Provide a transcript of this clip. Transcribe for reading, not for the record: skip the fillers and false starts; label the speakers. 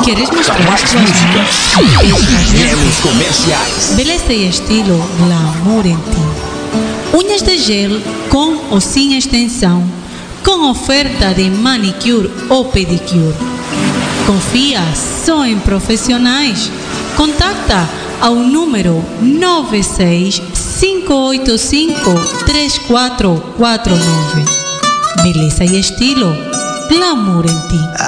Speaker 1: Queres mostrar
Speaker 2: Mais
Speaker 1: as tuas
Speaker 2: músicas
Speaker 1: mãos?
Speaker 2: menos comerciais.
Speaker 1: Beleza e estilo glamour em ti. Unhas de gel com ou sem extensão, com oferta de manicure ou pedicure. Confia só em profissionais. Contacta ao número 965853449. Beleza e estilo glamour em ti.